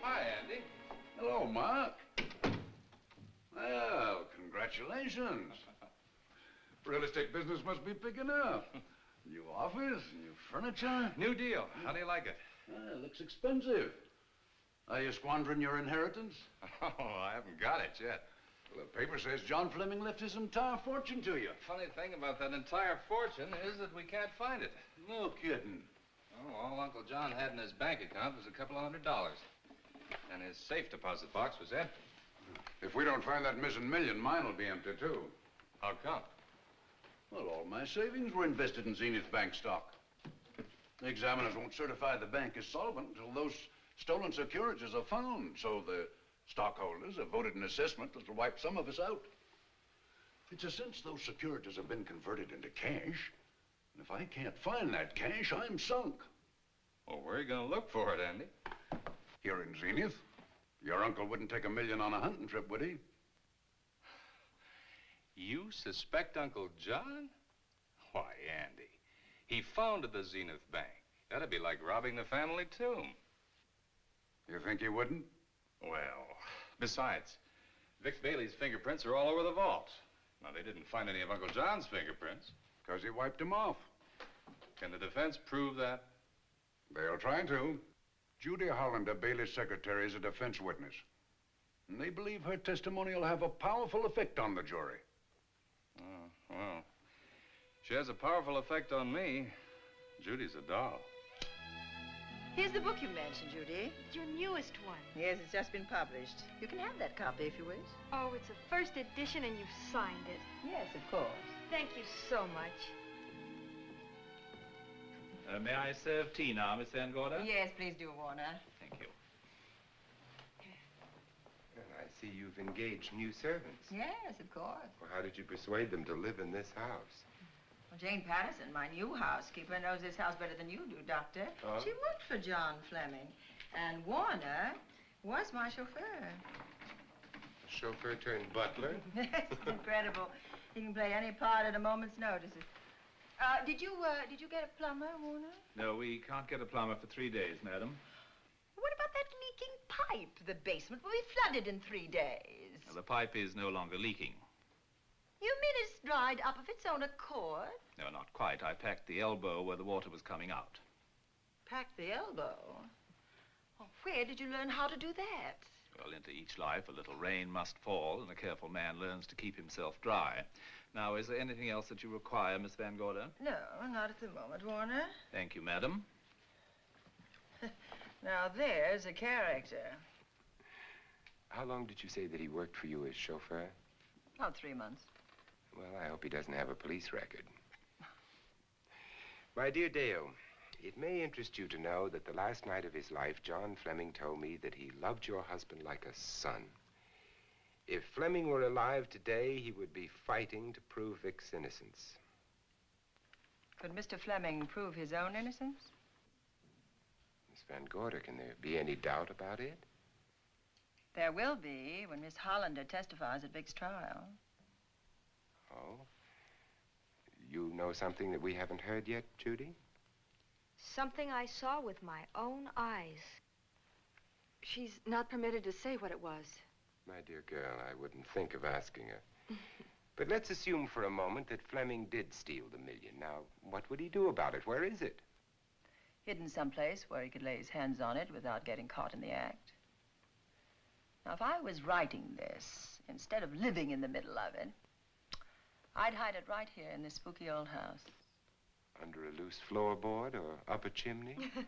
Hi, Andy. Hello, Mark. Well, congratulations. Real estate business must be picking up. New office, new furniture. New deal. How do you like it? It looks expensive. Are you squandering your inheritance? Oh, I haven't got it yet. Well, the paper says John Fleming left his entire fortune to you. Funny thing about that entire fortune is that we can't find it. No kidding. Oh, all Uncle John had in his bank account was a couple of $100. And his safe deposit box was empty. If we don't find that missing million, mine will be empty, too. How come? Well, all my savings were invested in Zenith Bank stock. The examiners won't certify the bank as solvent until those stolen securities are found. So the stockholders have voted an assessment that'll wipe some of us out. It's a since those securities have been converted into cash. And if I can't find that cash, I'm sunk. Well, where are you going to look for it, Andy? Here in Zenith. Your uncle wouldn't take $1 million on a hunting trip, would he? You suspect Uncle John? Why, Andy, he founded the Zenith Bank. That'd be like robbing the family tomb. You think he wouldn't? Well, besides, Vic Bailey's fingerprints are all over the vault. Now, they didn't find any of Uncle John's fingerprints. Because he wiped them off. Can the defense prove that? They'll try to. Judy Hollander, Bailey's secretary, is a defense witness. And they believe her testimony will have a powerful effect on the jury. Oh, well, she has a powerful effect on me. Judy's a doll. Here's the book you mentioned, Judy. Your newest one. Yes, it's just been published. You can have that copy if you wish. Oh, it's a first edition and you've signed it. Yes, of course. Thank you so much. May I serve tea now, Miss Van Gorder? Yes, please do, Warner. Thank you. Well, I see you've engaged new servants. Yes, of course. Well, how did you persuade them to live in this house? Well, Jane Patterson, my new housekeeper, knows this house better than you do, Doctor. Oh? She worked for John Fleming. And Warner was my chauffeur. Chauffeur turned butler? It's incredible. He can play any part at a moment's notice. Did you get a plumber, Warner? No, we can't get a plumber for 3 days, madam. What about that leaking pipe? The basement will be flooded in 3 days. The pipe is no longer leaking. You mean it's dried up of its own accord? No, not quite. I packed the elbow where the water was coming out. Packed the elbow? Oh, where did you learn how to do that? Well, into each life, a little rain must fall, and a careful man learns to keep himself dry. Now, is there anything else that you require, Miss Van Gorder? No, not at the moment, Warner. Thank you, madam. Now, there's a character. How long did you say that he worked for you as chauffeur? About 3 months. Well, I hope he doesn't have a police record. My dear Dale, it may interest you to know that the last night of his life, John Fleming told me that he loved your husband like a son. If Fleming were alive today, he would be fighting to prove Vic's innocence. Could Mr. Fleming prove his own innocence? Miss Van Gorder, can there be any doubt about it? There will be when Miss Hollander testifies at Vic's trial. Oh? You know something that we haven't heard yet, Judy? Something I saw with my own eyes. She's not permitted to say what it was. My dear girl, I wouldn't think of asking her. But let's assume for a moment that Fleming did steal the $1 million. Now, what would he do about it? Where is it? Hidden someplace where he could lay his hands on it without getting caught in the act. Now, if I was writing this, instead of living in the middle of it, I'd hide it right here in this spooky old house. Under a loose floorboard or up a chimney?